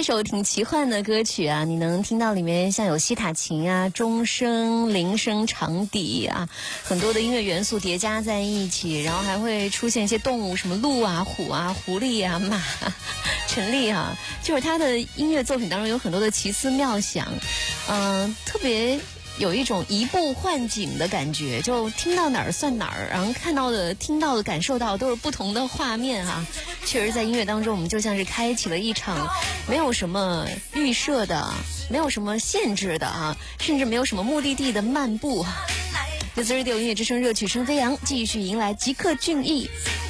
一首挺奇幻的歌曲啊，你能听到里面像有西塔琴啊、钟声、铃声、长笛啊，很多的音乐元素叠加在一起，然后还会出现一些动物，什么鹿啊、虎啊、狐狸啊、马、陈丽啊，就是他的音乐作品当中有很多的奇思妙想，特别有一种移步换景的感觉，就听到哪儿算哪儿，然后看到的、听到的、感受到都是不同的画面啊。确实，在音乐当中，我们就像是开启了一场没有什么预设的、没有什么限制的啊，甚至没有什么目的地的漫步。这次 Radio 音乐之声热曲声飞扬，继续迎来极客俊逸